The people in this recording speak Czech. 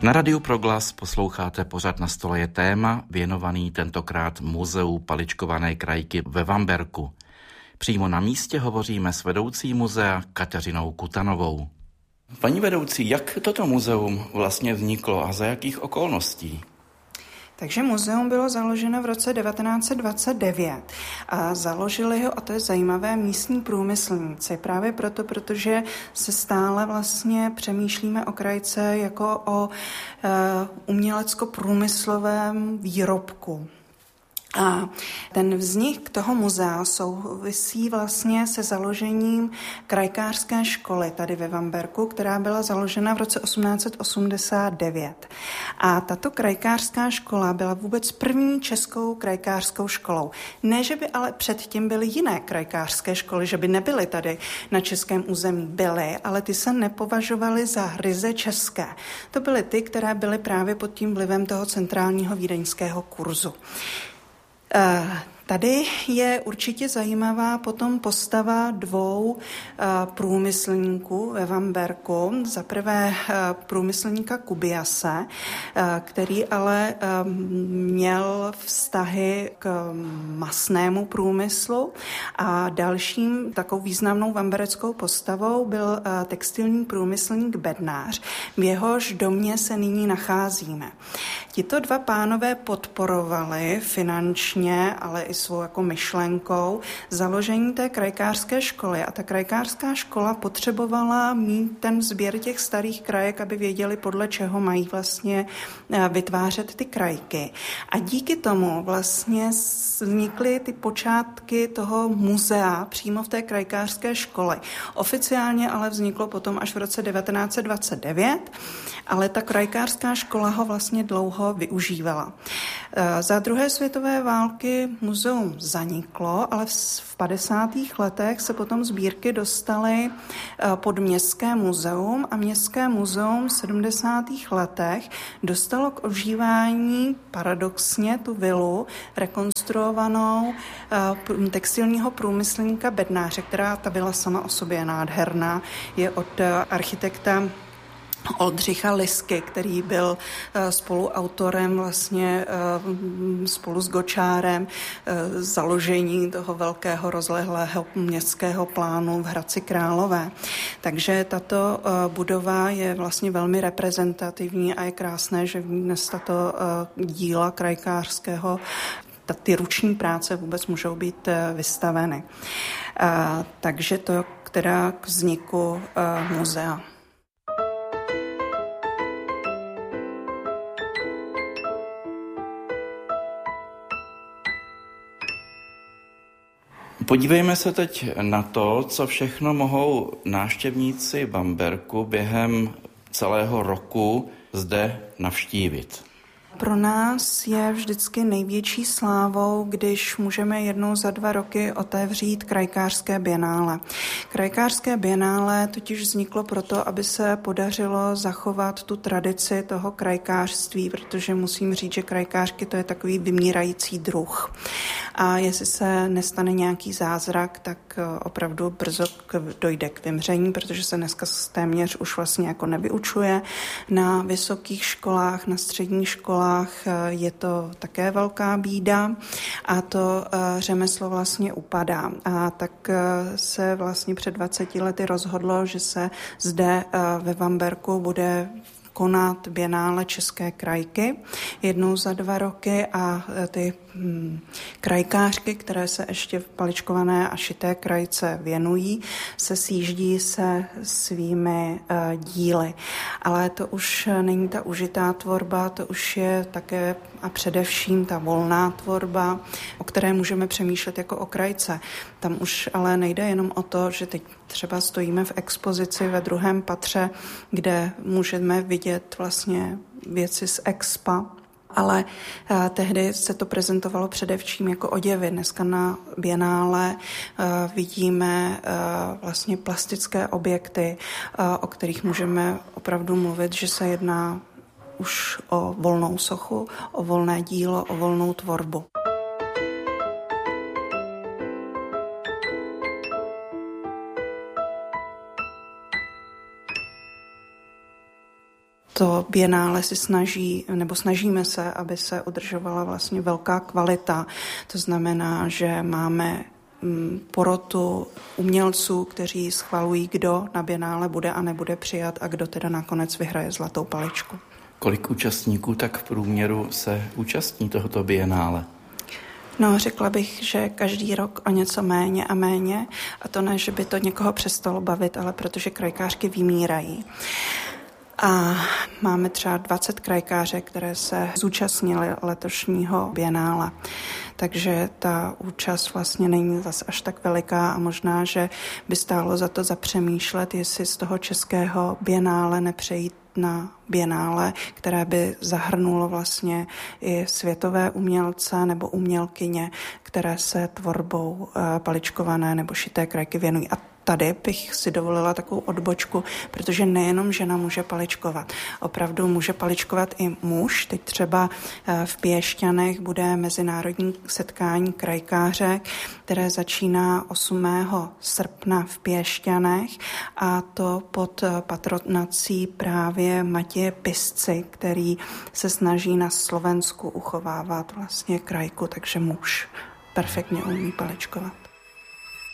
Na Radiu Proglas posloucháte pořad Na stole je téma, věnovaný tentokrát muzeu paličkované krajky ve Vamberku. Přímo na místě hovoříme s vedoucí muzea Kateřinou Kutanovou. Paní vedoucí, jak toto muzeum vlastně vzniklo a za jakých okolností? Takže muzeum bylo založeno v roce 1929 a založili ho, a to je zajímavé, místní průmyslníci. Právě proto, protože se stále vlastně přemýšlíme o krajce jako o umělecko-průmyslovém výrobku. A ten vznik toho muzea souvisí vlastně se založením krajkářské školy tady ve Vamberku, která byla založena v roce 1889. A tato krajkářská škola byla vůbec první českou krajkářskou školou. Ne, že by ale předtím byly jiné krajkářské školy, že by nebyly tady na českém území. Byly, ale ty se nepovažovaly za ryze české. To byly ty, které byly právě pod tím vlivem toho centrálního vídeňského kurzu. Tady je určitě zajímavá potom postava dvou průmyslníků ve Vamberku. Za prvé průmyslníka Kubiase, který ale měl vztahy k masnému průmyslu, a dalším takovou významnou vambereckou postavou byl textilní průmyslník Bednář. V jehož domě se nyní nacházíme. Tito dva pánové podporovali finančně, ale i svou jako myšlenkou založení té krajkářské školy. A ta krajkářská škola potřebovala mít ten sběr těch starých krajek, aby věděli, podle čeho mají vlastně vytvářet ty krajky. A díky tomu vlastně vznikly ty počátky toho muzea přímo v té krajkářské škole. Oficiálně ale vzniklo potom až v roce 1929, ale ta krajkářská škola ho vlastně dlouho využívala. Za druhé světové války muzeum zaniklo, ale v 50. letech se potom sbírky dostaly pod Městské muzeum a Městské muzeum v 70. letech dostalo k ožívání paradoxně tu vilu rekonstruovanou textilního průmyslníka Bednáře, která ta vila sama o sobě je nádherná, je od architekta Oldřicha Lisky, který byl spoluautorem vlastně spolu s Gočárem založení toho velkého rozlehlého městského plánu v Hradci Králové. Takže tato budova je vlastně velmi reprezentativní a je krásné, že v ní dnes tato díla krajkářského, ty ruční práce vůbec můžou být vystaveny. Takže to teda k vzniku muzea. Podívejme se teď na to, co všechno mohou návštěvníci Vamberku během celého roku zde navštívit. Pro nás je vždycky největší slávou, když můžeme jednou za 2 roky otevřít krajkářské bienále. Krajkářské bienále totiž vzniklo proto, aby se podařilo zachovat tu tradici toho krajkářství, protože musím říct, že krajkářky to je takový vymírající druh. A jestli se nestane nějaký zázrak, tak opravdu brzo dojde k vymření, protože se dneska téměř už vlastně jako nevyučuje. Na vysokých školách, na středních školách je to také velká bída a to řemeslo vlastně upadá. A tak se vlastně před 20 lety rozhodlo, že se zde ve Vamberku bude konat bienále české krajky jednou za 2 roky a ty krajkářky, které se ještě v paličkované a šité krajce věnují, se sjíždí se svými díly. Ale to už není ta užitá tvorba, to už je také a především ta volná tvorba, o které můžeme přemýšlet jako o krajce. Tam už ale nejde jenom o to, že teď třeba stojíme v expozici ve 2. patře, kde můžeme vidět vlastně věci z expa, ale tehdy se to prezentovalo především jako oděvy. Dneska na bienále vidíme vlastně plastické objekty, o kterých můžeme opravdu mluvit, že se jedná už o volnou sochu, o volné dílo, o volnou tvorbu. to bienále si snažíme se, aby se udržovala vlastně velká kvalita. To znamená, že máme porotu umělců, kteří schvalují, kdo na bienále bude a nebude přijat a kdo teda nakonec vyhraje zlatou paličku. Kolik účastníků tak v průměru se účastní tohoto bienále? No, řekla bych, že každý rok o něco méně a méně. A to ne, že by to někoho přestalo bavit, ale protože krajkářky vymírají. A máme třeba 20 krajkářek, které se zúčastnily letošního bienále. Takže ta účast vlastně není zase až tak veliká a možná, že by stálo za to zapřemýšlet, jestli z toho českého bienále nepřejít na bienále, které by zahrnulo vlastně i světové umělce nebo umělkyně, které se tvorbou paličkované nebo šité krajky věnují. A tady bych si dovolila takovou odbočku, protože nejenom žena může paličkovat. Opravdu může paličkovat i muž. Teď třeba v Piešťanech bude mezinárodní setkání krajkářek, které začíná 8. srpna v Piešťanech a to pod patronací právě Matěje Pisci, který se snaží na Slovensku uchovávat vlastně krajku, takže muž perfektně umí paličkovat.